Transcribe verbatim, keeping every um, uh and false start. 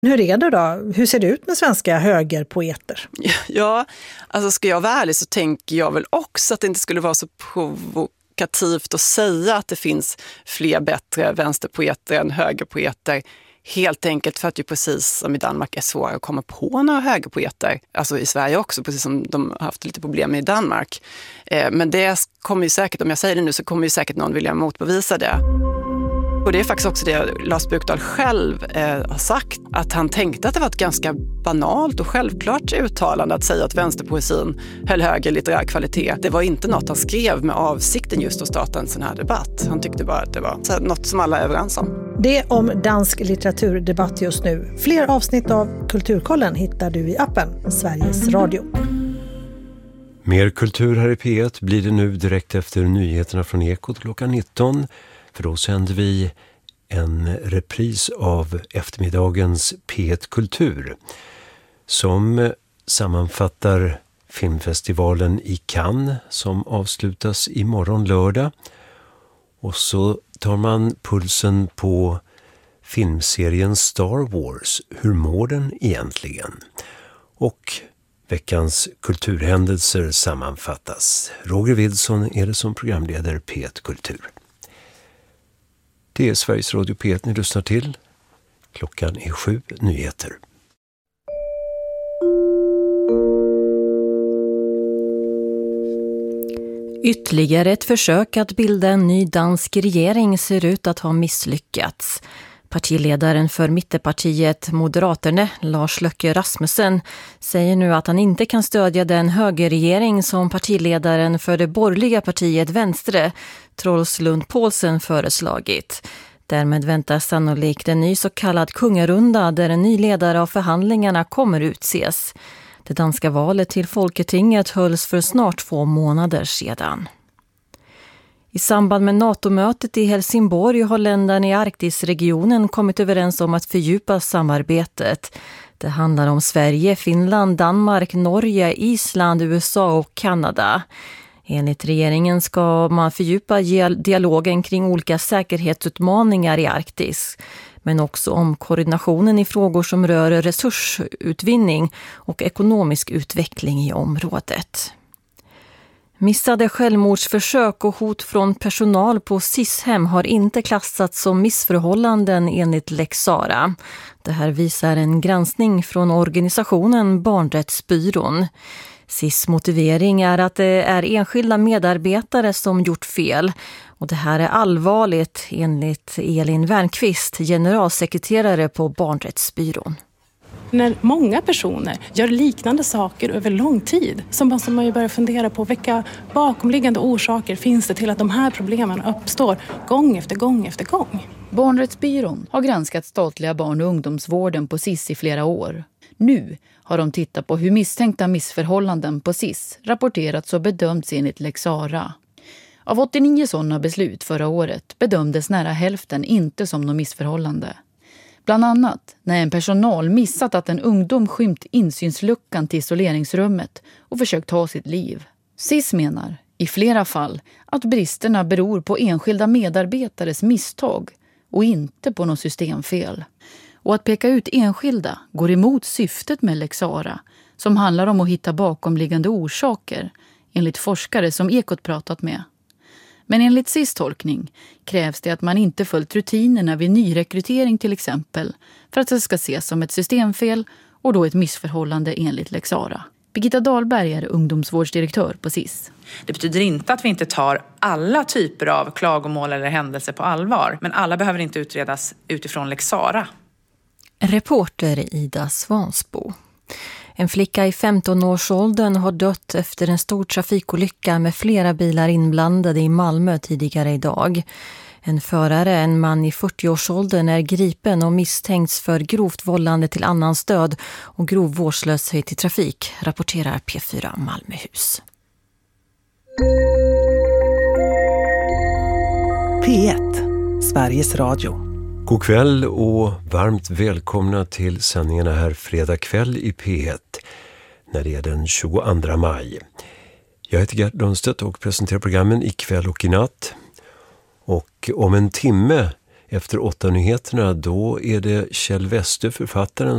Hur är det då? Hur ser det ut med svenska högerpoeter? Ja, alltså ska jag vara ärlig så tänker jag väl också att det inte skulle vara så provokativt att säga att det finns fler bättre vänsterpoeter än högerpoeter. Helt enkelt för att det precis som i Danmark är svårare att komma på några högerpoeter. Alltså i Sverige också, precis som de har haft lite problem med i Danmark. Eh, men det kommer ju säkert, om jag säger det nu så kommer ju säkert någon vilja motbevisa det. Och det är faktiskt också det Lars Bukdahl själv eh, har sagt. Att han tänkte att det var ett ganska banalt och självklart uttalande att säga att vänsterpoesin höll högre litterär kvalitet. Det var inte något han skrev med avsikten just att starta en sån här debatt. Han tyckte bara att det var så här, något som alla är överens om. Det om dansk litteraturdebatt just nu. Fler avsnitt av Kulturkollen hittar du i appen Sveriges Radio. Mer kultur här i P ett blir det nu direkt efter nyheterna från Ekot klockan nitton. För då sänder vi en repris av eftermiddagens P ett Kultur som sammanfattar filmfestivalen i Cannes som avslutas imorgon lördag. Och så tar man pulsen på filmserien Star Wars. Hur mår den egentligen? Och veckans kulturhändelser sammanfattas. Roger Wilson är det som programleder P ett Kultur. Det är Sveriges Radio P ett ni lyssnar till. Klockan är sju nyheter. Ytterligare ett försök att bilda en ny dansk regering ser ut att ha misslyckats. Partiledaren för mittepartiet Moderaterna, Lars Løkke Rasmussen, säger nu att han inte kan stödja den högerregering som partiledaren för det borgerliga partiet Venstre, Troels Lund Poulsen, föreslagit. Därmed väntas sannolikt en ny så kallad kungarunda där en ny ledare av förhandlingarna kommer utses. Det danska valet till Folketinget hölls för snart två månader sedan. I samband med NATO-mötet i Helsingborg har länderna i Arktisregionen kommit överens om att fördjupa samarbetet. Det handlar om Sverige, Finland, Danmark, Norge, Island, U S A och Kanada. Enligt regeringen ska man fördjupa dialogen kring olika säkerhetsutmaningar i Arktis, men också om koordinationen i frågor som rör resursutvinning och ekonomisk utveckling i området. Missade självmordsförsök och hot från personal på SIS-hem har inte klassats som missförhållanden enligt Lex Sarah. Det här visar en granskning från organisationen Barnrättsbyrån. SIS motivering är att det är enskilda medarbetare som gjort fel. Och det här är allvarligt enligt Elin Wernqvist, generalsekreterare på Barnrättsbyrån. När många personer gör liknande saker över lång tid så måste man ju börja fundera på vilka bakomliggande orsaker finns det till att de här problemen uppstår gång efter gång efter gång. Barnrättsbyrån har granskat statliga barn- och ungdomsvården på SIS i flera år. Nu har de tittat på hur misstänkta missförhållanden på SIS rapporterats och bedömts enligt Lex Sarah. Av åttionio sådana beslut förra året bedömdes nära hälften inte som något missförhållande. Bland annat när en personal missat att en ungdom skymt insynsluckan till isoleringsrummet och försökt ta sitt liv. SIS menar, i flera fall, att bristerna beror på enskilda medarbetares misstag och inte på något systemfel. Och att peka ut enskilda går emot syftet med Lex Sarah, som handlar om att hitta bakomliggande orsaker, enligt forskare som Ekot pratat med. Men enligt SIS tolkning krävs det att man inte följt rutinerna vid nyrekrytering till exempel för att det ska ses som ett systemfel och då ett missförhållande enligt Lex Sarah. Birgitta Dahlberg är ungdomsvårdsdirektör på SIS. Det betyder inte att vi inte tar alla typer av klagomål eller händelser på allvar, men alla behöver inte utredas utifrån Lex Sarah. Reporter Ida Svansbo. En flicka i femton-årsåldern har dött efter en stor trafikolycka med flera bilar inblandade i Malmö tidigare idag. En förare, en man i fyrtio-årsåldern, är gripen och misstänks för grovt vållande till annans död och grov vårdslöshet i trafik, rapporterar P fyra Malmöhus. P ett, Sveriges Radio. God kväll och varmt välkomna till sändningarna här fredag kväll i P ett när det är den tjugoandra maj. Jag heter Gert Lundstedt och presenterar programmen ikväll och i natt. Och om en timme efter åtta nyheterna då är det Kjell Wester, författaren,